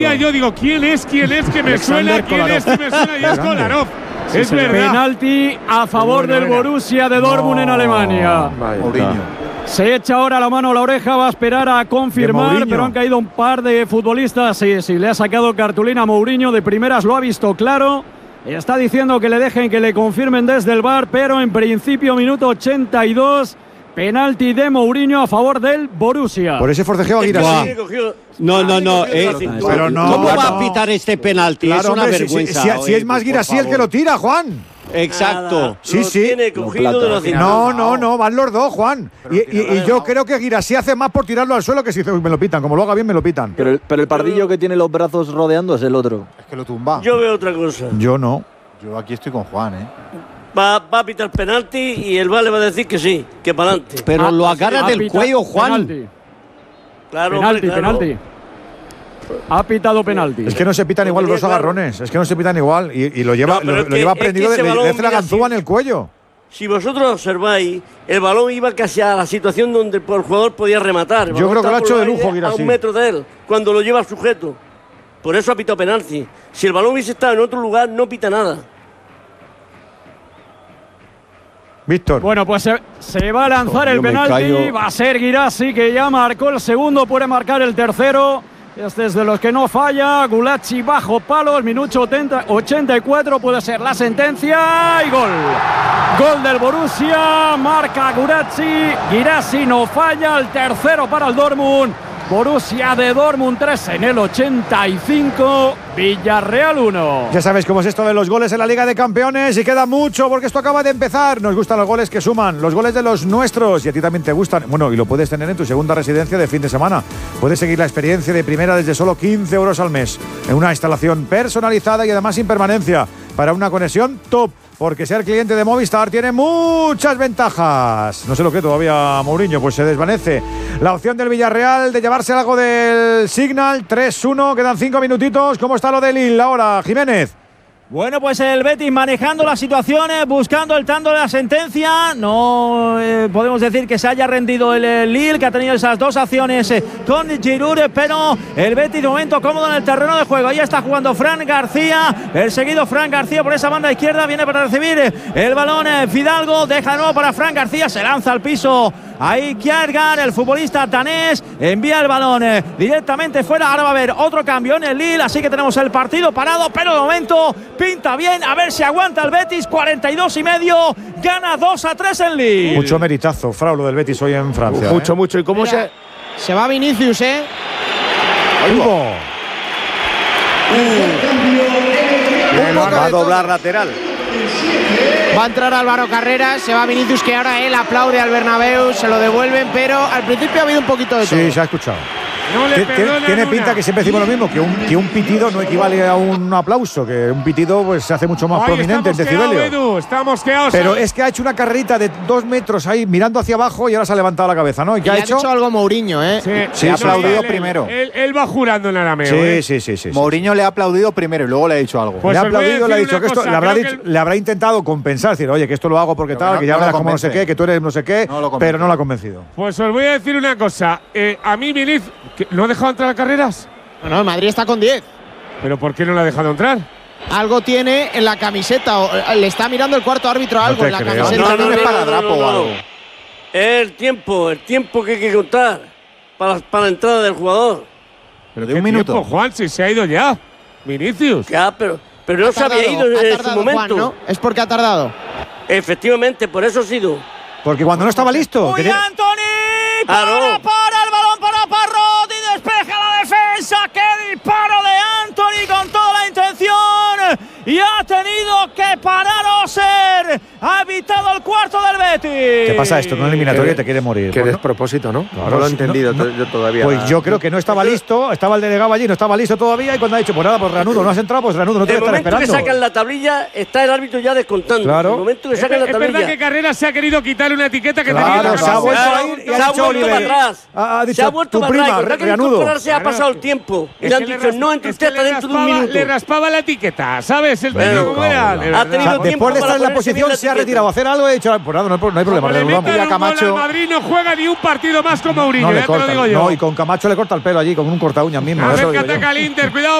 Yo digo, ¿quién es? Que me suena, ¿quién es? Que me suena y es Kolarov. Es verdad. Penalti a favor del Borussia de Dortmund en Alemania. Mourinho. Se echa ahora la mano a la oreja, va a esperar a confirmar, pero han caído un par de futbolistas. Sí, le ha sacado cartulina a Mourinho de primeras, lo ha visto claro. Está diciendo que le dejen, que le confirmen desde el VAR, pero en principio, minuto 82, penalti de Mourinho a favor del Borussia. Por ese forcejeo a Guirassi. No. Pero no, ¿Cómo va a pitar este penalti? Claro, es una hombre, vergüenza. Si es más Guirassi el que lo tira, Juan. Exacto. Sí. Tiene cogido de los No, van los dos, Juan. Y yo creo que Guirassi hace más por tirarlo al suelo que si me lo pitan. Como lo haga bien, me lo pitan. Pero el pardillo que tiene los brazos rodeando es el otro. Es que lo tumba. Yo veo otra cosa. Yo no. Yo aquí estoy con Juan, Va a pitar penalti y el VAR le va a decir que sí, que para adelante. Pero lo agarra del cuello, Juan. Claro, Penalti. Ha pitado penalti. Es que no se pitan igual los dos agarrones. Es que no se pitan igual. Y lo lleva, lo lleva prendido de la ganzúa en el cuello. Si vosotros observáis, el balón iba casi a la situación donde el jugador podía rematar. Yo creo que lo ha hecho de lujo, Guirassi. A 1 metro de él, cuando lo lleva el sujeto. Por eso ha pitado penalti. Si el balón hubiese estado en otro lugar, no pita nada. Víctor. Bueno, pues se va a lanzar el penalti. Va a ser Guirassi, que ya marcó el segundo, puede marcar el tercero. Este es de los que no falla. Gulacsi bajo palos, minuto 84, puede ser la sentencia y gol. Gol del Borussia, marca Guirassi no falla, el tercero para el Dortmund. Borussia de Dortmund 3 en el 85, Villarreal 1. Ya sabes cómo es esto de los goles en la Liga de Campeones y queda mucho porque esto acaba de empezar. Nos gustan los goles que suman, los goles de los nuestros y a ti también te gustan. Bueno, y lo puedes tener en tu segunda residencia de fin de semana. Puedes seguir la experiencia de primera desde solo 15 euros al mes en una instalación personalizada y además sin permanencia para una conexión top. Porque ser cliente de Movistar tiene muchas ventajas. No sé lo que todavía Mourinho, pues se desvanece. La opción del Villarreal de llevarse algo del Signal, 3-1, quedan 5 minutitos. ¿Cómo está lo de Lille ahora, Jiménez? Bueno, pues el Betis manejando las situaciones, buscando el tanto de la sentencia. No podemos decir que se haya rendido el Lille, que ha tenido esas dos acciones con Giroud, pero el Betis de momento cómodo en el terreno de juego. Ahí está jugando Fran García, perseguido Fran García por esa banda izquierda, viene para recibir el balón Fidalgo, deja de nuevo para Fran García, se lanza al piso. Ahí Kjærgaard, el futbolista danés, envía el balón directamente fuera. Ahora va a haber otro cambio en el Lille, así que tenemos el partido parado, pero de momento pinta bien. A ver si aguanta el Betis, 42,5, gana 2-3 en Lille. Mucho meritazo, Fraulo del Betis hoy en Francia. Mucho. ¿Y cómo se va Vinicius, va a doblar lateral? Va a entrar Álvaro Carreras, se va Vinicius, que ahora él aplaude al Bernabéu, se lo devuelven, pero al principio ha habido un poquito de todo. Sí, se ha escuchado. No le tiene pinta que siempre decimos lo mismo, que un pitido no equivale a un aplauso, que un pitido pues se hace mucho más prominente en decibelio. Estamos quedados. Pero es que ha hecho una carrerita de 2 metros ahí mirando hacia abajo y ahora se ha levantado la cabeza, ¿no? ¿Y qué ha hecho? Algo Mourinho, Sí, ha aplaudido primero. Él va jurando en arameo. Sí. Mourinho le ha aplaudido primero y luego le ha dicho algo. Pues le ha aplaudido, le ha dicho que esto cosa, le habrá intentado compensar, decir, oye, que esto lo hago porque tal, que ya verás como no sé qué, que tú eres no sé qué, pero no lo ha convencido. Pues os voy a decir una cosa. A mí Vinicius, ¿no ha dejado entrar a Carreras? No, el Madrid está con 10. ¿Pero por qué no le ha dejado entrar? Algo tiene en la camiseta, o le está mirando el cuarto árbitro algo en la camiseta. No, para Drapo o algo. El tiempo que hay que contar para la entrada del jugador. Pero de un minuto. Tiempo, Juan, si se ha ido ya. Vinicius. Ya, pero no se había ido en su momento. Juan, ¿no? Es porque ha tardado. Efectivamente, por eso ha sido. Porque cuando no estaba listo. ¡Uy, Antony! ¡Para el balón para Parrot y despeja la defensa! ¡Qué disparo de Antony con toda la intención! Y ha tenido que parar Oser. Ha evitado el cuarto del Betis. ¿Qué pasa esto? No eliminatoria y te quiere morir. Qué despropósito, ¿no? Claro, no lo he entendido yo todavía. Pues yo creo que no estaba listo. Estaba el delegado allí, no estaba listo todavía. Y cuando ha dicho, pues nada, pues reanudo, no has entrado, pues reanudo, no te voy a estar esperando. En el momento que sacan la tablilla, está el árbitro ya descontando. Claro. En el momento que sacan la tablilla. Es verdad que Carreras se ha querido quitarle una etiqueta que claro, tenía. Se ha vuelto a ir y ha dicho Oliver. Ha dicho, se ha vuelto tu para prima, atrás. reanudo. Se ha pasado el tiempo. Y le han dicho, no, entre usted hasta dentro de un minuto. Le raspaba la etiqueta, ¿sabes? El tío cómo era. Ha tenido tiempo después de estar en la ponerse posición, bien se ha retirado a hacer algo y ha dicho, pues nada, no hay problema. Como le reanudamos. metan un gol Camacho. al Madrid, no juega ni un partido más con Mourinho, No le ya te lo corta, digo yo. no, y con Camacho le corta el pelo allí, con un corta uñas mismo. ya te A lo ver que digo yo. ataca el Inter, cuidado.